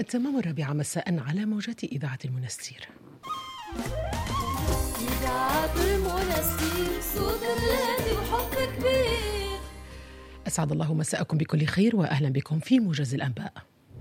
التمام 4 مساء على موجات إذاعة المنستير. إذاعة المنستير صوت الذي وحب كبير. أسعد الله مساءكم بكل خير وأهلا بكم في موجز الأنباء.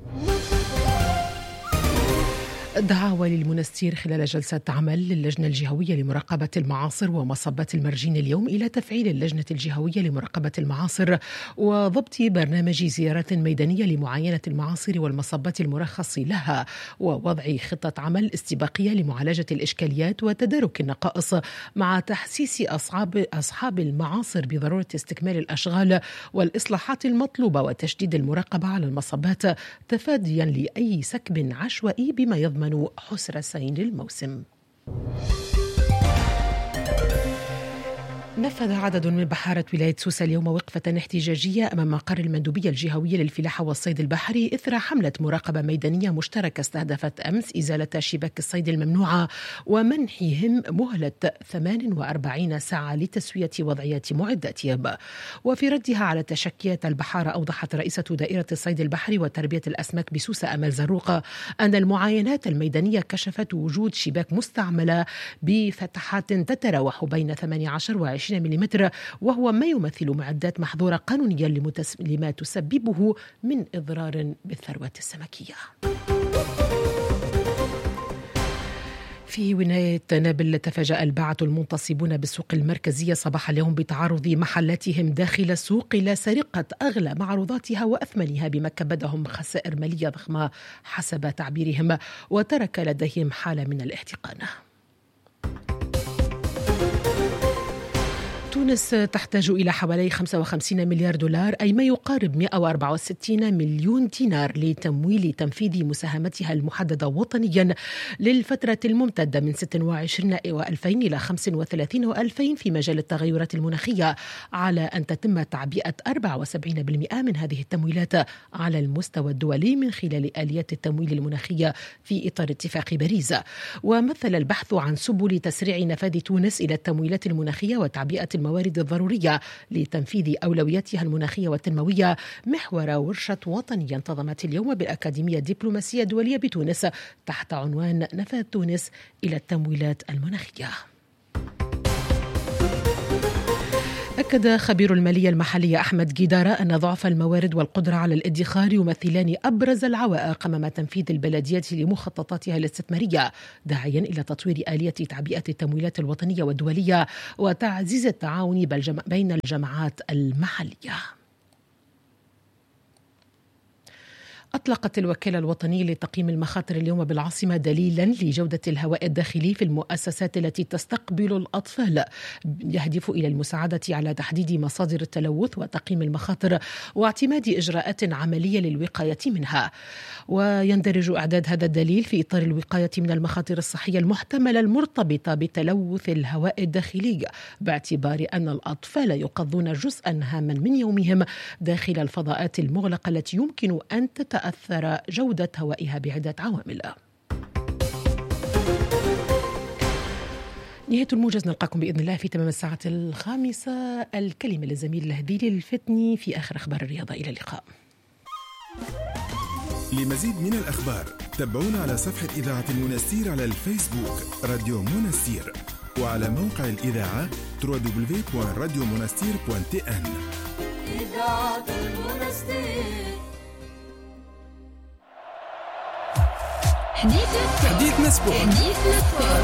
دعاوى للمنستير خلال جلسة عمل للجنة الجهوية لمراقبة المعاصر ومصبات المرجين اليوم إلى تفعيل اللجنة الجهوية لمراقبة المعاصر وضبط برنامج زيارات ميدانية لمعاينة المعاصر والمصبات المرخص لها، ووضع خطة عمل استباقية لمعالجة الإشكاليات وتدارك النقائص، مع تحسيس أصحاب المعاصر بضرورة استكمال الأشغال والإصلاحات المطلوبة وتشديد المراقبة على المصبات تفاديا لأي سكب عشوائي بما يضمن حسر سير الموسم. نفذ عدد من بحارة ولاية سوسة اليوم وقفة احتجاجية أمام مقر المندوبية الجهوية للفلاحة والصيد البحري إثر حملة مراقبة ميدانية مشتركة استهدفت أمس إزالة شباك الصيد الممنوعة ومنحهم مهلة 48 ساعة لتسوية وضعيات معداتهم. وفي ردها على تشكيات البحارة، أوضحت رئيسة دائرة الصيد البحري وتربية الأسماك بسوسة أمل زروق أن المعاينات الميدانية كشفت وجود شباك مستعملة بفتحات تتراوح بين 18 و 20 ملم، وهو ما يمثل معدات محظورة قانونيا لما تسببه من إضرار بالثروات السمكية. في ولاية نابل تفاجأ الباعة المنتصبون بالسوق المركزية صباح اليوم بتعرض محلاتهم داخل السوق إلى سرقة أغلى معروضاتها وأثمنها، بما كبدهم خسائر مالية ضخمة حسب تعبيرهم، وترك لديهم حالة من الاحتقان. تونس تحتاج إلى حوالي 55 مليار دولار، أي ما يقارب 164 مليون دينار، لتمويل تنفيذ مساهمتها المحددة وطنيا للفترة الممتدة من 26 و2000 إلى 35 و2000 في مجال التغيرات المناخية، على أن تتم تعبئة 74% من هذه التمويلات على المستوى الدولي من خلال آليات التمويل المناخية في إطار اتفاق باريس. ومثل البحث عن سبل تسريع نفاذ تونس إلى التمويلات المناخية وتعبئة الموارد الضرورية لتنفيذ أولوياتها المناخية والتنموية محور ورشة وطنية انتظمت اليوم بالأكاديمية الدبلوماسية الدولية بتونس تحت عنوان نفاذ تونس إلى التمويلات المناخية. أكد خبير المالية المحلية أحمد جيدارة أن ضعف الموارد والقدرة على الادخار يمثلان أبرز العوائق أمام تنفيذ البلديات لمخططاتها الاستثمارية، داعيا إلى تطوير آلية تعبئة التمويلات الوطنية والدولية وتعزيز التعاون بين الجماعات المحلية. أطلقت الوكالة الوطنية لتقييم المخاطر اليوم بالعاصمة دليلا لجودة الهواء الداخلي في المؤسسات التي تستقبل الأطفال، يهدف إلى المساعدة على تحديد مصادر التلوث وتقييم المخاطر واعتماد إجراءات عملية للوقاية منها. ويندرج إعداد هذا الدليل في إطار الوقاية من المخاطر الصحية المحتملة المرتبطة بتلوث الهواء الداخلي، باعتبار أن الأطفال يقضون جزءا هاما من يومهم داخل الفضاءات المغلقة التي يمكن أن تأثر جودة هوائها بعدة عوامل. نهاية الموجز، نلقاكم بإذن الله في تمام 5:00. الكلمة للزميل الهديل الفتني في آخر أخبار الرياضة. إلى اللقاء. لمزيد من الأخبار تابعونا على صفحة إذاعة المنستير على الفيسبوك راديو منستير، وعلى موقع الإذاعة www.radiomonastir.tn. إذاعة المنستير. حديث نسبوع.